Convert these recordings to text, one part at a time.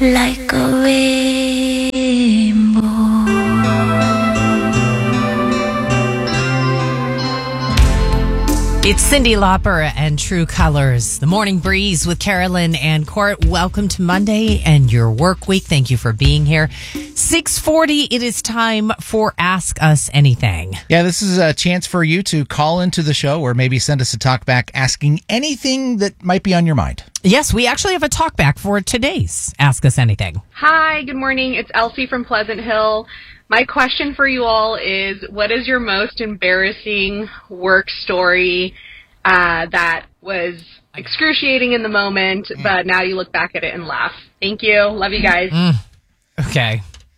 like a rainbow. It's Cyndi Lauper and True Colors. The Morning Breeze with Carolyn and Court. Welcome to Monday and your work week. Thank you for being here. 6:40, it is time for Ask Us Anything. Yeah, this is a chance for you to call into the show or maybe send us a talk back asking anything that might be on your mind. Yes, we actually have a talk back for today's Ask Us Anything. Hi, good morning. It's Elsie from Pleasant Hill. My question for you all is, what is your most embarrassing work story that was excruciating in the moment, but now you look back at it and laugh? Thank you. Love you guys. Okay.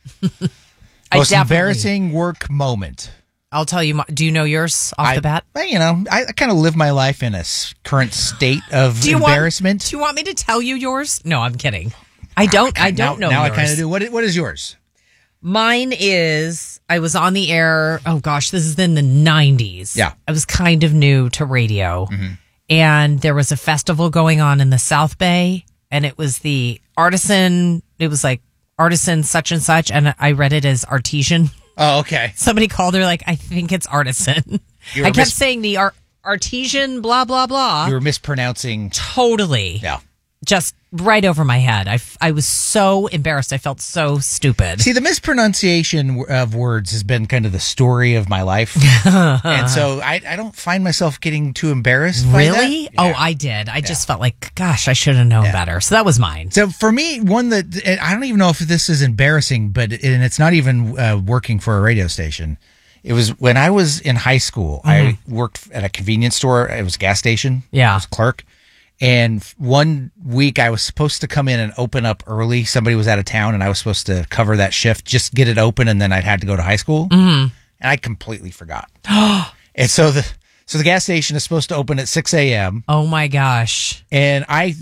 Most embarrassing work moment. I'll tell you. Do you know yours off the bat? I kind of live my life in a current state of embarrassment. Do you want me to tell you yours? No, I'm kidding. I don't know Now yours. I kind of do. What is yours? Mine is, I was on the air, this is in the 90s. Yeah. I was kind of new to radio. Mm-hmm. And there was a festival going on in the South Bay, and it was the artisan, it was like artisan such and such, and I read it as artesian. Oh, okay. Somebody called her like, I think it's artisan. I kept saying the artesian blah, blah, blah. You were mispronouncing. Totally. Yeah. Just right over my head. I was so embarrassed. I felt so stupid. See, the mispronunciation of words has been kind of the story of my life. And so I don't find myself getting too embarrassed by that. Really? Yeah. Oh, I did. I just felt like, gosh, I should have known better. So that was mine. So for me, one that, I don't even know if this is embarrassing, but it's not even working for a radio station. It was when I was in high school. Mm-hmm. I worked at a convenience store. It was a gas station. Yeah. I was a clerk. And one week I was supposed to come in and open up early. Somebody was out of town and I was supposed to cover that shift, just get it open, and then I'd had to go to high school. Mm-hmm. And I completely forgot. And so the gas station is supposed to open at 6 a.m. Oh my gosh. And I,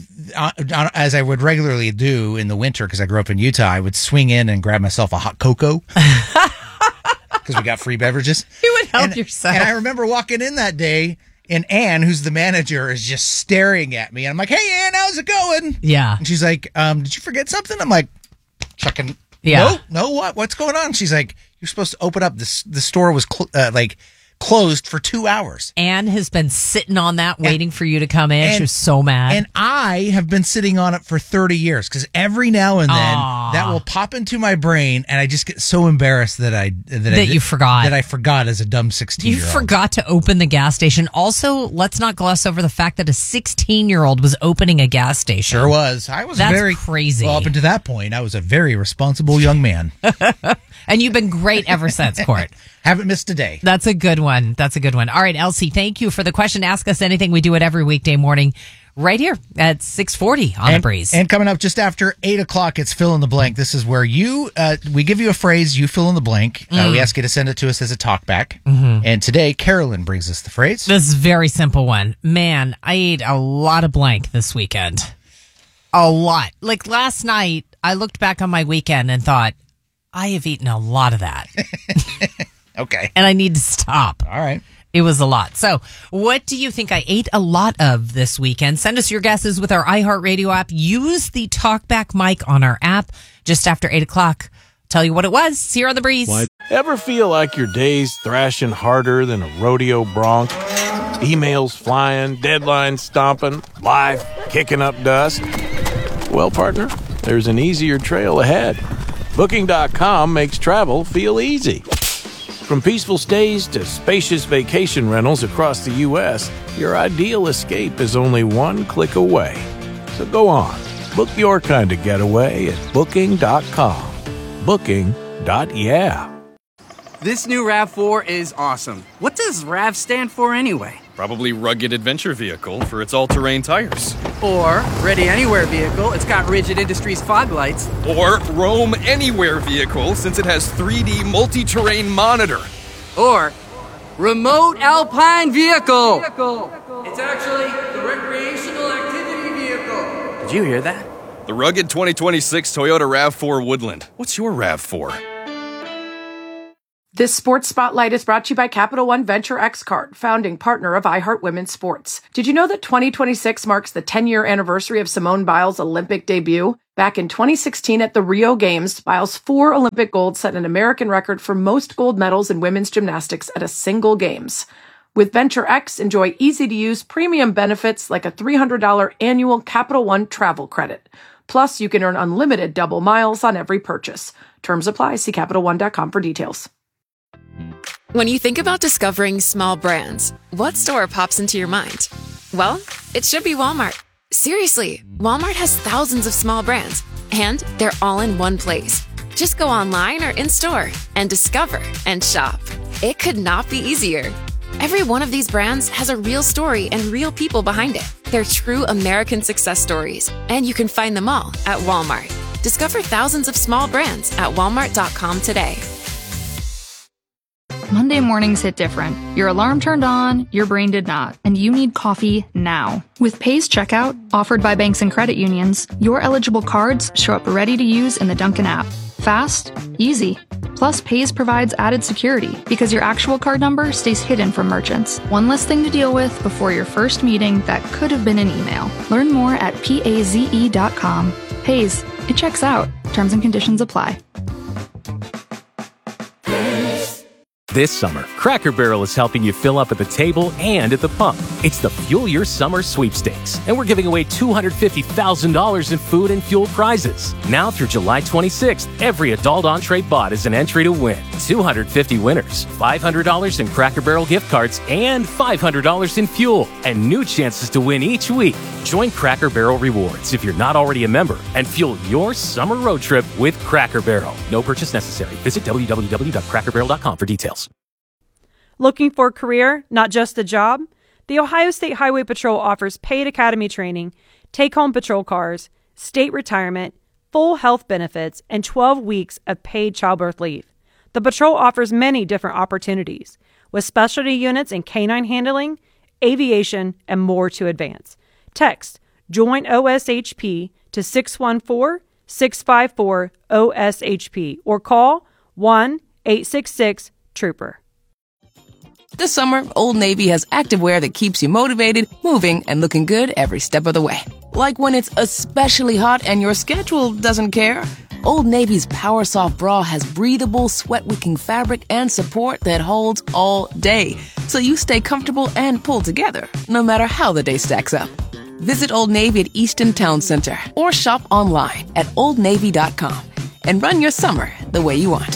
as I would regularly do in the winter, because I grew up in Utah, I would swing in and grab myself a hot cocoa. Because we got free beverages. You would help yourself. And I remember walking in that day, and Ann, who's the manager, is just staring at me. And I'm like, hey, Ann, how's it going? Yeah. And she's like, did you forget something? I'm like, checking. Yeah. No, what? What's going on? She's like, you're supposed to open up. The store was closed for 2 hours. Anne has been sitting on that waiting for you to come in. She was so mad. And I have been sitting on it for 30 years because every now and then that will pop into my brain and I just get so embarrassed that you forgot. That I forgot as a dumb 16-year-old. You forgot to open the gas station. Also, let's not gloss over the fact that a 16-year-old was opening a gas station. Sure was. That's crazy. Well, up until that point, I was a very responsible young man. And you've been great ever since, Court. Haven't missed a day. That's a good one. All right, Elsie, thank you for the question. Ask us anything. We do it every weekday morning right here at 6:40 on The Breeze. And coming up just after 8 o'clock, it's Fill in the Blank. This is where we give you a phrase, you fill in the blank. We ask you to send it to us as a talkback. Mm-hmm. And today, Carolyn brings us the phrase. This is a very simple one. Man, I ate a lot of blank this weekend. A lot. Like last night, I looked back on my weekend and thought, I have eaten a lot of that. Okay. And I need to stop. All right. It was a lot. So what do you think I ate a lot of this weekend? Send us your guesses with our iHeartRadio app. Use the TalkBack mic on our app just after 8 o'clock. Tell you what it was. It's here on The Breeze. What? Ever feel like your day's thrashing harder than a rodeo bronc? Emails flying, deadlines stomping, life kicking up dust? Well, partner, there's an easier trail ahead. Booking.com makes travel feel easy. From peaceful stays to spacious vacation rentals across the U.S., your ideal escape is only one click away. So go on, book your kind of getaway at Booking.com. Booking.yeah. This new RAV4 is awesome. What does RAV stand for anyway? Probably Rugged Adventure Vehicle for its all-terrain tires. Or Ready Anywhere Vehicle, it's got Rigid Industries fog lights. Or Roam Anywhere Vehicle, since it has 3D multi-terrain monitor. Or Remote Alpine Vehicle. It's actually the Recreational Activity Vehicle. Did you hear that? The rugged 2026 Toyota RAV4 Woodland. What's your RAV4? This Sports Spotlight is brought to you by Capital One Venture X Card, founding partner of iHeart Women's Sports. Did you know that 2026 marks the 10-year anniversary of Simone Biles' Olympic debut? Back in 2016 at the Rio Games, Biles' 4 Olympic golds set an American record for most gold medals in women's gymnastics at a single Games. With Venture X, enjoy easy-to-use premium benefits like a $300 annual Capital One travel credit. Plus, you can earn unlimited double miles on every purchase. Terms apply. See CapitalOne.com for details. When you think about discovering small brands, what store pops into your mind? Well, it should be Walmart. Seriously, Walmart has thousands of small brands, and they're all in one place. Just go online or in-store and discover and shop. It could not be easier. Every one of these brands has a real story and real people behind it. They're true American success stories, and you can find them all at Walmart. Discover thousands of small brands at walmart.com today. Monday mornings hit different. Your alarm turned on, your brain did not, and you need coffee now. With Paze Checkout, offered by banks and credit unions, your eligible cards show up ready to use in the Dunkin' app. Fast, easy. Plus, Paze provides added security because your actual card number stays hidden from merchants. One less thing to deal with before your first meeting that could have been an email. Learn more at paze.com. Paze, it checks out. Terms and conditions apply. This summer, Cracker Barrel is helping you fill up at the table and at the pump. It's the Fuel Your Summer Sweepstakes, and we're giving away $250,000 in food and fuel prizes. Now through July 26th, every adult entree bought is an entry to win. 250 winners, $500 in Cracker Barrel gift cards, and $500 in fuel, and new chances to win each week. Join Cracker Barrel Rewards if you're not already a member, and fuel your summer road trip with Cracker Barrel. No purchase necessary. Visit www.crackerbarrel.com for details. Looking for a career, not just a job? The Ohio State Highway Patrol offers paid academy training, take-home patrol cars, state retirement, full health benefits, and 12 weeks of paid childbirth leave. The patrol offers many different opportunities, with specialty units in canine handling, aviation, and more to advance. Text JOIN OSHP to 614-654-OSHP or call 1-866-TROOPER. This summer, Old Navy has activewear that keeps you motivated, moving, and looking good every step of the way. Like when it's especially hot and your schedule doesn't care. Old Navy's Power Soft Bra has breathable, sweat-wicking fabric and support that holds all day. So you stay comfortable and pulled together, no matter how the day stacks up. Visit Old Navy at Easton Town Center or shop online at oldnavy.com and run your summer the way you want.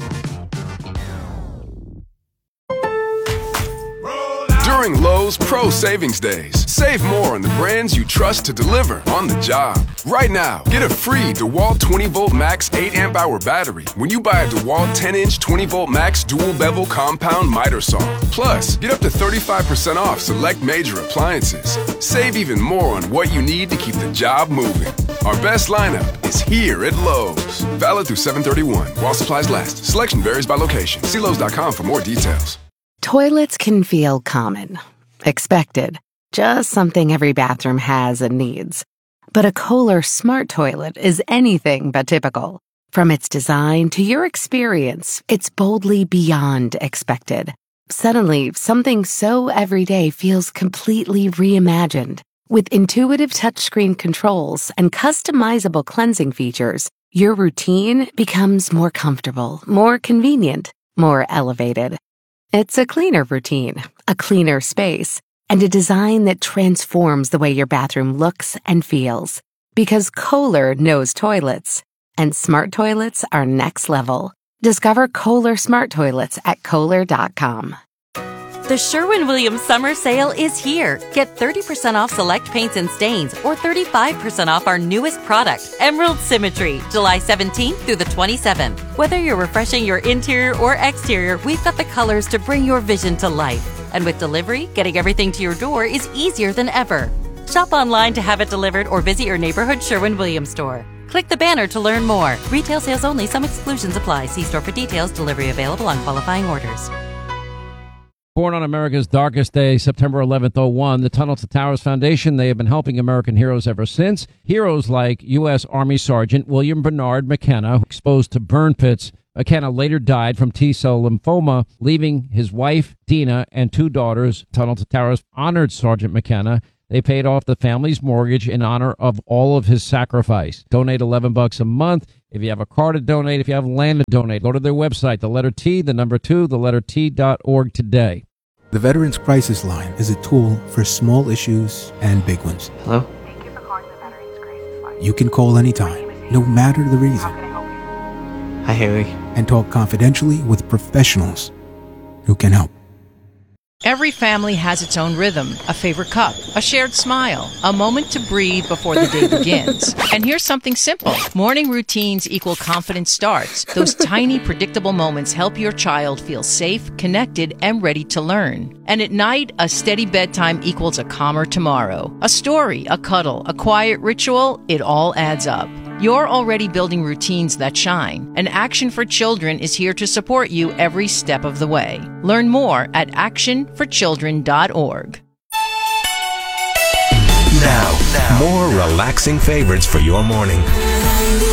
During Lowe's Pro Savings Days, save more on the brands you trust to deliver on the job. Right now, get a free DeWalt 20-volt max 8-amp-hour battery when you buy a DeWalt 10-inch 20-volt max dual-bevel compound miter saw. Plus, get up to 35% off select major appliances. Save even more on what you need to keep the job moving. Our best lineup is here at Lowe's. Valid through 7/31 while supplies last. Selection varies by location. See Lowe's.com for more details. Toilets can feel common, expected, just something every bathroom has and needs. But a Kohler Smart Toilet is anything but typical. From its design to your experience, it's boldly beyond expected. Suddenly, something so everyday feels completely reimagined. With intuitive touchscreen controls and customizable cleansing features, your routine becomes more comfortable, more convenient, more elevated. It's a cleaner routine, a cleaner space, and a design that transforms the way your bathroom looks and feels. Because Kohler knows toilets, and smart toilets are next level. Discover Kohler Smart Toilets at Kohler.com. The Sherwin-Williams Summer Sale is here. Get 30% off select paints and stains or 35% off our newest product, Emerald Symmetry, July 17th through the 27th. Whether you're refreshing your interior or exterior, we've got the colors to bring your vision to life. And with delivery, getting everything to your door is easier than ever. Shop online to have it delivered or visit your neighborhood Sherwin-Williams store. Click the banner to learn more. Retail sales only. Some exclusions apply. See store for details. Delivery available on qualifying orders. Born on America's darkest day, September 11th, 2001, the Tunnel to Towers Foundation, they have been helping American heroes ever since. Heroes like U.S. Army Sergeant William Bernard McKenna, exposed to burn pits. McKenna later died from T-cell lymphoma, leaving his wife, Dina, and 2 daughters. Tunnel to Towers honored Sergeant McKenna They paid off the family's mortgage in honor of all of his sacrifice. Donate $11 a month. If you have a car to donate, if you have land to donate, go to their website, the letter T, the number 2, the letter T.org today. The Veterans Crisis Line is a tool for small issues and big ones. Hello? Thank you for calling the Veterans Crisis Line. You can call anytime, no matter the reason. Hi, Haley. And talk confidentially with professionals who can help. Every family has its own rhythm, a favorite cup, a shared smile, a moment to breathe before the day begins. And here's something simple. Morning routines equal confident starts. Those tiny, predictable moments help your child feel safe, connected, and ready to learn. And at night, a steady bedtime equals a calmer tomorrow. A story, a cuddle, a quiet ritual, it all adds up. You're already building routines that shine, and Action for Children is here to support you every step of the way. Learn more at actionforchildren.org. Now, more relaxing favorites for your morning.